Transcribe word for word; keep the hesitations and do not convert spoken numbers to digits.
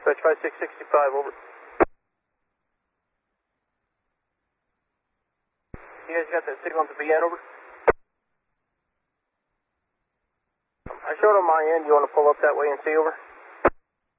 Dispatch five six six five, over. You guys got that signal to be at, over? I showed on my end. You want to pull up that way and see, over?